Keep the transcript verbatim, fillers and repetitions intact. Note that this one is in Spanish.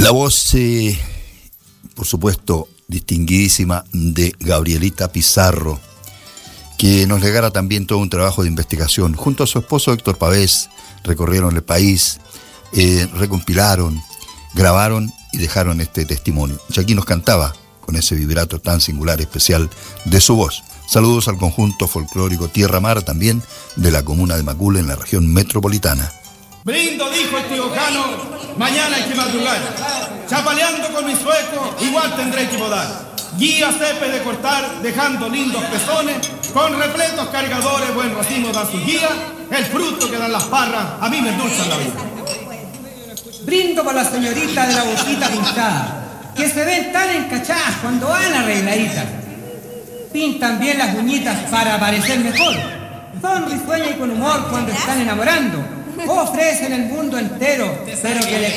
La voz, eh, por supuesto, distinguidísima de Gabrielita Pizarro, que nos legara también todo un trabajo de investigación. Junto a su esposo Héctor Pavés, recorrieron el país, eh, recompilaron, grabaron y dejaron este testimonio. Y aquí nos cantaba con ese vibrato tan singular, especial de su voz. Saludos al conjunto folclórico Tierra Mar, también de la comuna de Macul, en la región metropolitana. Brindo, dijo el tío Jano, mañana hay que madrugar. Chapaleando con mi sueco, igual tendré que bodar. Guía cepe de cortar, dejando lindos pezones. Con repletos cargadores, buen racimo da su guía. El fruto que dan las parras, a mí me endulzan la vida. Brindo por la señorita de la boquita pintada, que se ven tan encachadas cuando van arregladitas. Pintan bien las uñitas para parecer mejor. Son risueñas y con humor cuando están enamorando. Ofrecen el mundo entero, pero que les